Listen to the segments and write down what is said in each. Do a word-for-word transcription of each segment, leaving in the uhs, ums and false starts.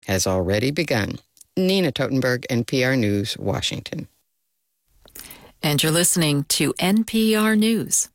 has already begun. Nina Totenberg, N P R News, Washington. And you're listening to N P R News.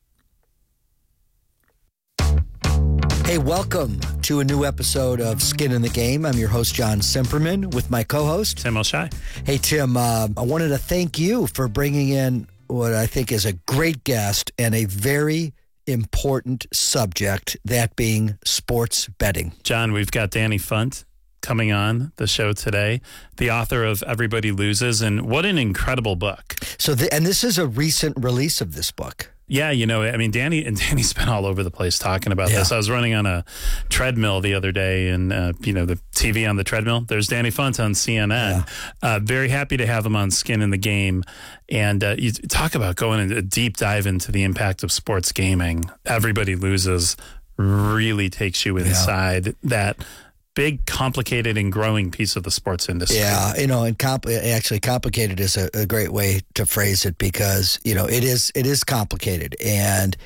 Hey, welcome to a new episode of Skin in the Game. I'm your host, John Simperman, with my co-host, Tim O'Shea. Hey, Tim, uh, I wanted to thank you for bringing in what I think is a great guest and a very important subject, that being sports betting. John, we've got Danny Funt coming on the show today, the author of Everybody Loses, and what an incredible book. So, the, and this is a recent release of this book. Yeah, you know, I mean, Danny and Danny's been all over the place talking about Yeah. this. I was running on a treadmill the other day, and uh, you know, the T V on the treadmill. There's Danny Funt on C N N. Yeah. Uh, very happy to have him on Skin in the Game, and uh, you talk about going into a deep dive into the impact of sports gaming. Everybody Loses really takes you inside yeah. that big, complicated, and growing piece of the sports industry. Yeah, you know, and comp- actually complicated is a, a great way to phrase it, because, you know, it is it is complicated. And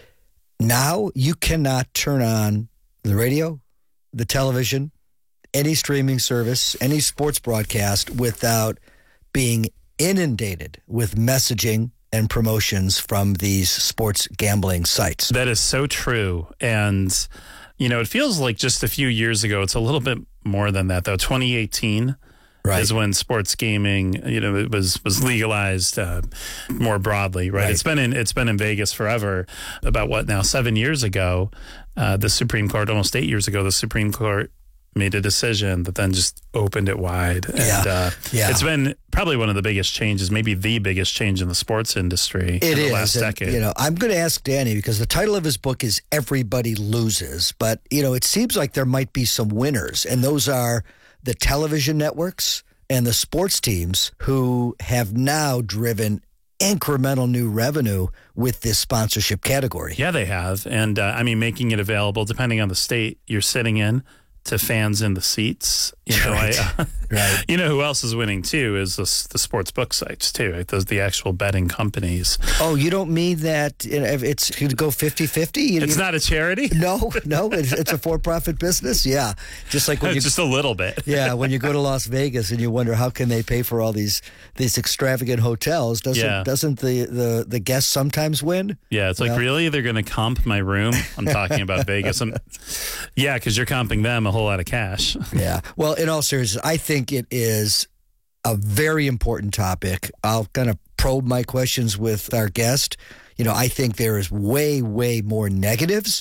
now you cannot turn on the radio, the television, any streaming service, any sports broadcast without being inundated with messaging and promotions from these sports gambling sites. That is so true. And you know, it feels like just a few years ago. It's a little bit more than that, though. twenty eighteen right. is when sports gaming, you know, it was was legalized uh, more broadly, right? right? It's been in it's been in Vegas forever. About what now? Seven years ago, uh, the Supreme Court, almost eight years ago, the Supreme Court made a decision that then just opened it wide. And yeah. Uh, yeah. it's been probably one of the biggest changes, maybe the biggest change in the sports industry it in the is. last and, decade. You know, I'm going to ask Danny, because the title of his book is Everybody Loses, but, you know, it seems like there might be some winners, and those are the television networks and the sports teams who have now driven incremental new revenue with this sponsorship category. Yeah, they have. And, uh, I mean, making it available, depending on the state you're sitting in, to fans in the seats. You know, right. I, uh, right. You know who else is winning too is the, the sports book sites too, right? Those the actual betting companies. Oh, you don't mean that you know, if it's you go fifty-fifty? It's you, not a charity? No, no, it's, it's a for-profit business. Yeah, just like when you just a little bit. Yeah, when you go to Las Vegas and you wonder how can they pay for all these these extravagant hotels? Doesn't yeah. doesn't the, the, the guests sometimes win? Yeah, it's like, well, really? They're going to comp my room? I'm talking about Vegas. I'm, yeah, because you're comping them a whole lot of cash. Yeah. Well, in all seriousness, I think it is a very important topic. I'll kind of probe my questions with our guest. You know, I think there is way, way more negatives,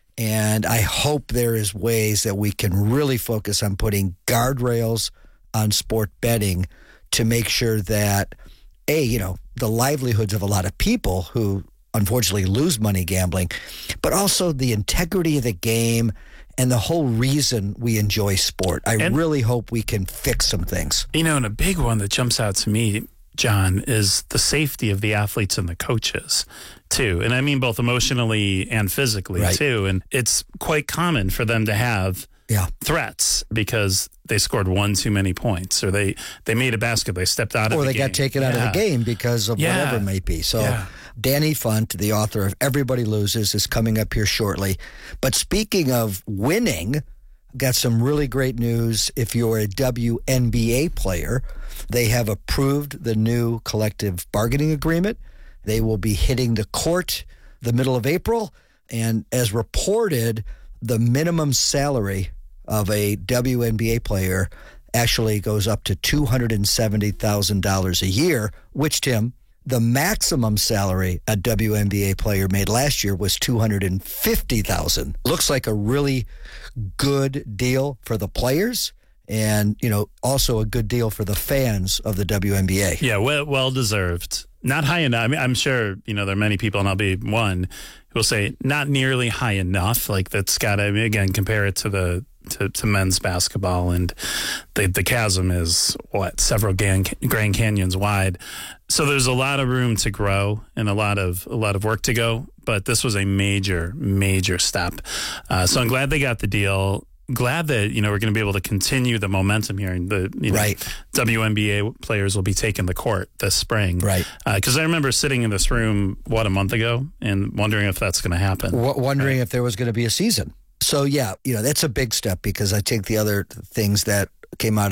and I hope there is ways that we can really focus on putting guardrails on sport betting to make sure that, A, you know, the livelihoods of a lot of people who unfortunately lose money gambling, but also the integrity of the game and the whole reason we enjoy sport. I and, really hope we can fix some things. You know, and a big one that jumps out to me, John, is the safety of the athletes and the coaches, too. And I mean both emotionally and physically, right. too. And it's quite common for them to have yeah. threats because they scored one too many points, or they, they made a basket, they stepped out of or the game. Or they got taken yeah. out of the game because of yeah. whatever it might be. So yeah. Danny Funt, the author of Everybody Loses, is coming up here shortly. But speaking of winning, got some really great news. If you're a W N B A player, they have approved the new collective bargaining agreement. They will be hitting the court the middle of April. And as reported, the minimum salary of a W N B A player actually goes up to two hundred seventy thousand dollars a year, which, Tim, the maximum salary a W N B A player made last year was two hundred fifty thousand dollars. Looks like a really good deal for the players, and, you know, also a good deal for the fans of the W N B A. Yeah, well, well deserved. Not high enough. I mean, I'm sure, you know, there are many people, and I'll be one, who will say not nearly high enough. Like, that's got to, again, compare it to the to, to men's basketball, and the the chasm is what several Grand, Grand Canyons wide. So there's a lot of room to grow and a lot of a lot of work to go. But this was a major, major step. Uh, so I'm glad they got the deal. Glad that, you know, we're going to be able to continue the momentum here. And the you know, right. W N B A players will be taking the court this spring. Right. Because uh, I remember sitting in this room, what, a month ago, and wondering if that's going to happen. W- wondering right. if there was going to be a season. So, yeah, you know, that's a big step, because I think the other things that came out